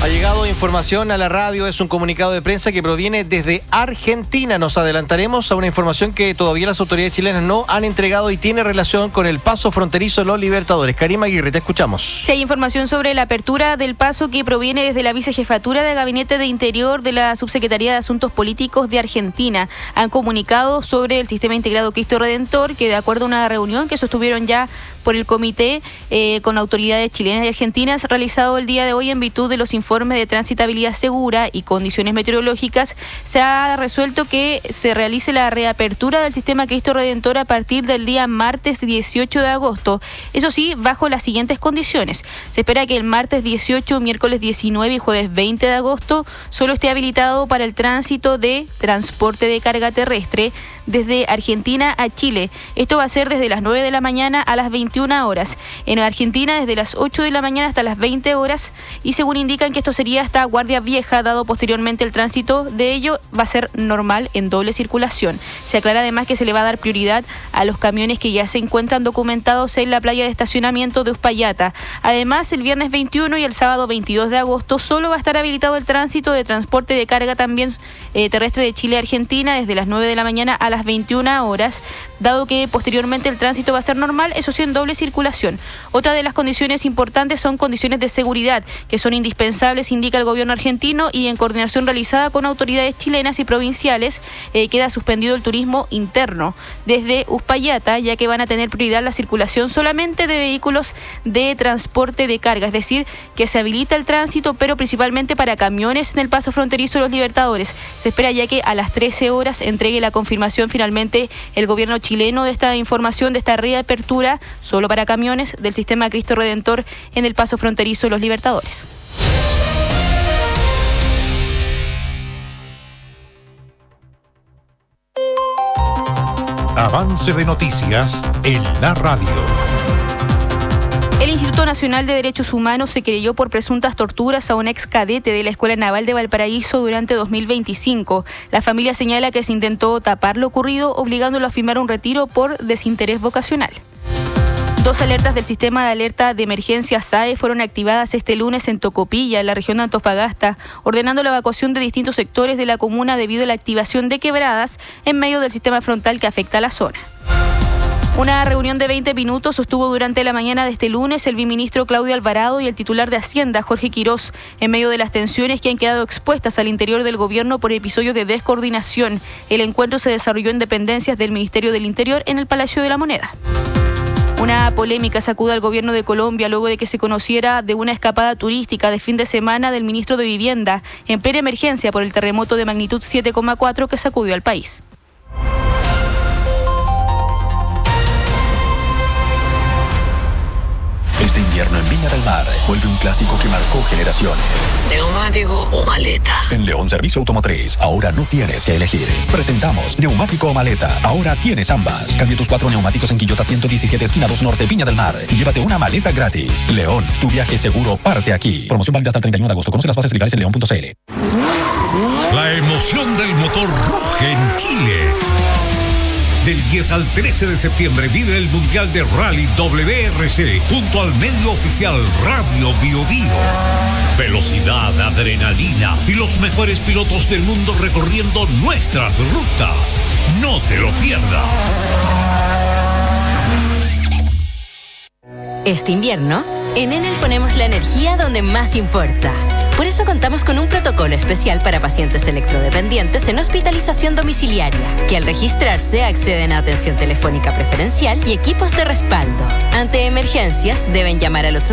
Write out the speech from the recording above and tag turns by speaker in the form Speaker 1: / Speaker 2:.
Speaker 1: Ha llegado información a la radio, es un comunicado de prensa que proviene desde Argentina. Nos adelantaremos a una información que todavía las autoridades chilenas no han entregado y tiene relación con el paso fronterizo de los Libertadores. Karima Aguirre, te escuchamos.
Speaker 2: Sí, hay información sobre la apertura del paso que proviene desde la Vicejefatura de Gabinete de Interior de la Subsecretaría de Asuntos Políticos de Argentina. Han comunicado sobre el Sistema Integrado Cristo Redentor, que de acuerdo a una reunión que sostuvieron ya por el comité con autoridades chilenas y argentinas, realizado el día de hoy en virtud de los informes de transitabilidad segura y condiciones meteorológicas, se ha resuelto que se realice la reapertura del sistema Cristo Redentor a partir del día martes 18 de agosto. Eso sí, bajo las siguientes condiciones. Se espera que el martes 18, miércoles 19 y jueves 20 de agosto solo esté habilitado para el tránsito de transporte de carga terrestre desde Argentina a Chile. Esto va a ser desde las 9 de la mañana a las 21 horas. En Argentina desde las 8 de la mañana hasta las 20 horas y según indican que esto sería hasta Guardia Vieja, dado posteriormente el tránsito de ello va a ser normal en doble circulación. Se aclara además que se le va a dar prioridad a los camiones que ya se encuentran documentados en la playa de estacionamiento de Uspallata. Además, el viernes 21 y el sábado 22 de agosto solo va a estar habilitado el tránsito de transporte de carga también terrestre de Chile a Argentina desde las 9 de la mañana a las 21 horas, dado que posteriormente el tránsito va a ser normal, eso sí, en doble circulación. Otra de las condiciones importantes son condiciones de seguridad, que son indispensables, indica el gobierno argentino, y en coordinación realizada con autoridades chilenas y provinciales, queda suspendido el turismo interno desde Uspallata, ya que van a tener prioridad la circulación solamente de vehículos de transporte de carga, es decir, que se habilita el tránsito, pero principalmente para camiones en el paso fronterizo de los Libertadores. Se espera ya que a las 13 horas entregue la confirmación finalmente el gobierno chileno de esta información, de esta reapertura solo para camiones del sistema Cristo Redentor en el paso fronterizo de los Libertadores.
Speaker 3: Avance de noticias en la radio.
Speaker 2: El Instituto Nacional de Derechos Humanos se querelló por presuntas torturas a un ex cadete de la Escuela Naval de Valparaíso durante 2025. La familia señala que se intentó tapar lo ocurrido, obligándolo a firmar un retiro por desinterés vocacional. 2 alertas del sistema de alerta de emergencia SAE fueron activadas este lunes en Tocopilla, en la región de Antofagasta, ordenando la evacuación de distintos sectores de la comuna debido a la activación de quebradas en medio del sistema frontal que afecta a la zona. Una reunión de 20 minutos sostuvo durante la mañana de este lunes el viceministro Claudio Alvarado y el titular de Hacienda, Jorge Quirós, en medio de las tensiones que han quedado expuestas al interior del gobierno por episodios de descoordinación. El encuentro se desarrolló en dependencias del Ministerio del Interior en el Palacio de la Moneda. Una polémica sacude al gobierno de Colombia luego de que se conociera de una escapada turística de fin de semana del ministro de Vivienda en plena emergencia por el terremoto de magnitud 7,4 que sacudió al país.
Speaker 4: Este invierno en Viña del Mar vuelve un clásico que marcó generaciones.
Speaker 5: ¿Neumático o maleta?
Speaker 4: En León Servicio Automotriz, ahora no tienes que elegir. Presentamos neumático o maleta. Ahora tienes ambas. Cambia tus 4 neumáticos en Quillota 117, esquina 2 Norte, Viña del Mar. Y llévate una maleta gratis. León, tu viaje seguro parte aquí. Promoción válida hasta el 31 de agosto. Conoce las bases legales en león.cl.
Speaker 6: La emoción del motor ruge en Chile. Del 10 al 13 de septiembre vive el Mundial de Rally WRC junto al medio oficial Radio Bio Bio. Velocidad, adrenalina y los mejores pilotos del mundo recorriendo nuestras rutas. No te lo pierdas.
Speaker 7: Este invierno, en Enel ponemos la energía donde más importa. Por eso contamos con un protocolo especial para pacientes electrodependientes en hospitalización domiciliaria, que al registrarse acceden a atención telefónica preferencial y equipos de respaldo. Ante emergencias, deben llamar al